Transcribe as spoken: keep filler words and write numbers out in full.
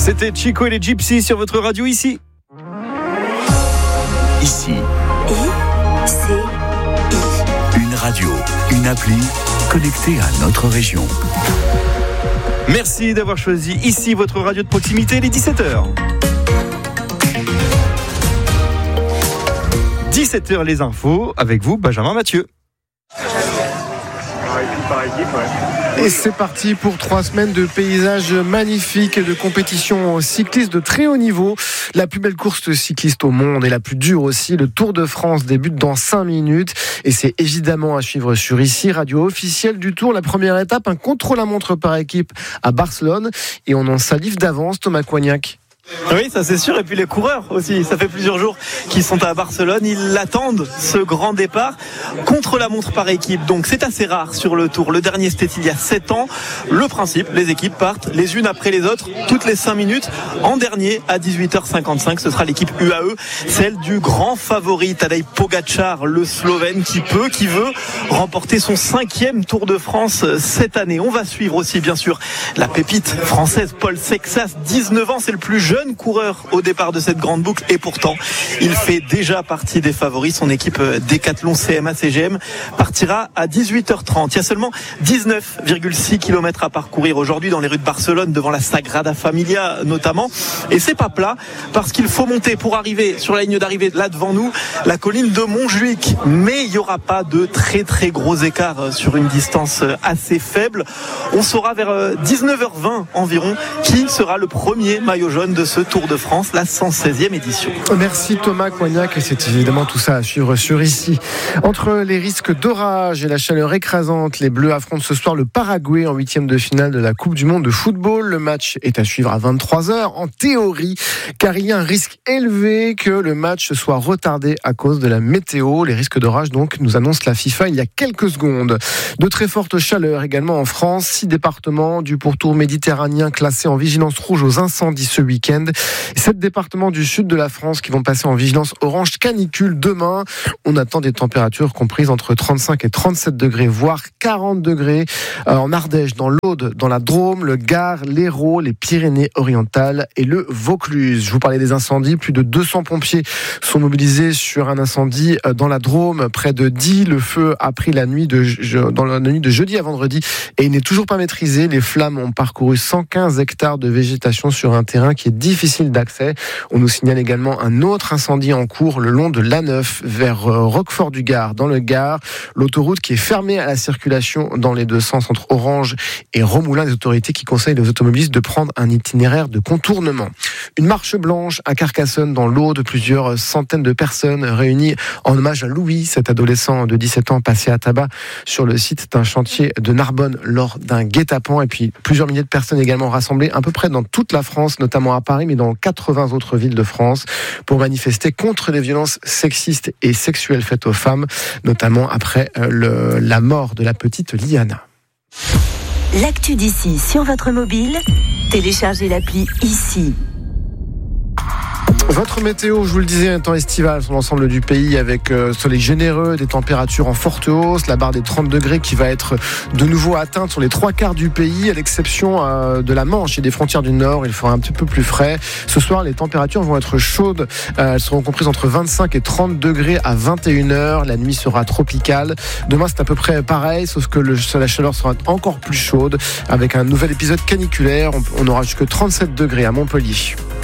C'était Chico et les Gypsies sur votre radio ici. Ici. I, C, I. Une radio, une appli connectée à notre région. Merci d'avoir choisi ici votre radio de proximité, les dix-sept heures. dix-sept heures les infos, avec vous Benjamin Mathieu. Et c'est parti pour trois semaines de paysages magnifiques et de compétitions cyclistes de très haut niveau. La plus belle course cycliste au monde et la plus dure aussi, le Tour de France débute dans cinq minutes. Et c'est évidemment à suivre sur ici, radio officielle du Tour. La première étape, un contre-la-montre par équipe à Barcelone. Et on en salive d'avance, Thomas Coignac. Oui, ça c'est sûr. Et puis les coureurs aussi. Ça fait plusieurs jours qu'ils sont à Barcelone. Ils attendent ce grand départ contre la montre par équipe. Donc c'est assez rare sur le Tour. Le dernier c'était il y a sept ans. Le principe, les équipes partent les unes après les autres, toutes les cinq minutes. En dernier, à dix-huit heures cinquante-cinq, ce sera l'équipe U A E, celle du grand favori Tadej Pogačar, le Slovène qui peut, qui veut remporter son cinquième Tour de France cette année. On va suivre aussi bien sûr la pépite française Paul Sexas, dix-neuf ans, c'est le plus jeune jeune coureur au départ de cette grande boucle et pourtant il fait déjà partie des favoris. Son équipe Decathlon C M A C G M partira à dix-huit heures trente. Il y a seulement dix-neuf virgule six kilomètres à parcourir aujourd'hui dans les rues de Barcelone, devant la Sagrada Familia notamment, et c'est pas plat parce qu'il faut monter pour arriver sur la ligne d'arrivée là devant nous, la colline de Montjuic, mais il n'y aura pas de très très gros écarts sur une distance assez faible. On saura vers dix-neuf heures vingt environ qui sera le premier maillot jaune de ce Tour de France, la cent seizième édition. Merci Thomas Coignac, et c'est évidemment tout ça à suivre sur ici. Entre les risques d'orage et la chaleur écrasante, les Bleus affrontent ce soir le Paraguay en huitième de finale de la Coupe du Monde de football. Le match est à suivre à vingt-trois heures en théorie, car il y a un risque élevé que le match soit retardé à cause de la météo. Les risques d'orage donc, nous annonce la FIFA il y a quelques secondes. De très fortes chaleurs également en France, six départements du pourtour méditerranéen classés en vigilance rouge aux incendies ce week-end. Sept départements du sud de la France qui vont passer en vigilance orange canicule demain. On attend des températures comprises entre trente-cinq et trente-sept degrés, voire quarante degrés en Ardèche, dans l'Aude, dans la Drôme, le Gard, l'Hérault, les Pyrénées-Orientales et le Vaucluse. Je vous parlais des incendies. Plus de deux cents pompiers sont mobilisés sur un incendie dans la Drôme, près de Die. Le feu a pris la nuit de, dans la nuit de jeudi à vendredi et il n'est toujours pas maîtrisé. Les flammes ont parcouru cent quinze hectares de végétation sur un terrain qui est difficile d'accès. On nous signale également un autre incendie en cours le long de l'A neuf vers Roquefort-du-Gard, dans le Gard. L'autoroute qui est fermée à la circulation dans les deux sens entre Orange et Romoulin. Des autorités qui conseillent aux automobilistes de prendre un itinéraire de contournement. Une marche blanche à Carcassonne dans l'Aude. Plusieurs centaines de personnes réunies en hommage à Louis, cet adolescent de dix-sept ans passé à tabac sur le site d'un chantier de Narbonne lors d'un guet-apens. Et puis plusieurs milliers de personnes également rassemblées à peu près dans toute la France, notamment à Paris, mais dans quatre-vingts autres villes de France, pour manifester contre les violences sexistes et sexuelles faites aux femmes, notamment après le, la mort de la petite Liana. L'actu d'ici sur votre mobile, téléchargez l'appli ici. Votre météo, je vous le disais, un temps estival sur l'ensemble du pays avec euh, soleil généreux, des températures en forte hausse, la barre des trente degrés qui va être de nouveau atteinte sur les trois quarts du pays, à l'exception euh, de la Manche et des frontières du Nord. Il fera un petit peu plus frais. Ce soir, les températures vont être chaudes. Euh, elles seront comprises entre vingt-cinq et trente degrés à vingt et une heures. La nuit sera tropicale. Demain, c'est à peu près pareil, sauf que le, la chaleur sera encore plus chaude avec un nouvel épisode caniculaire. On, on aura jusque trente-sept degrés à Montpellier.